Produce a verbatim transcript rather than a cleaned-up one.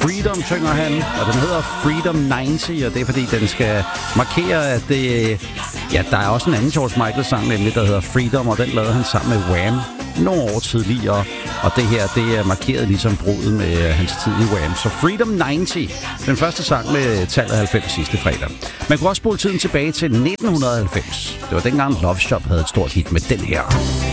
Freedom, synger han, og den hedder Freedom halvtreds, og det er fordi, den skal markere, at det... Ja, der er også en anden George Michael-sang, nemlig, der hedder Freedom, og den lavede han sammen med Wham! Nogle år tidligere, og det her, det er markeret ligesom bruddet med hans tid i Wham! Så Freedom halvtreds, den første sang med tallet halvfems sidste fredag. Man kunne også spole tiden tilbage til nitten halvfems. Det var dengang Love Shop havde et stort hit med den her.